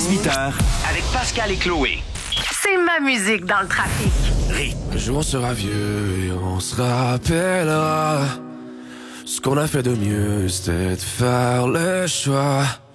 18h, avec Pascal et Chloé. C'est ma musique dans le trafic. Un jour on sera vieux et on se rappellera. Ce qu'on a fait de mieux, c'était de faire le choix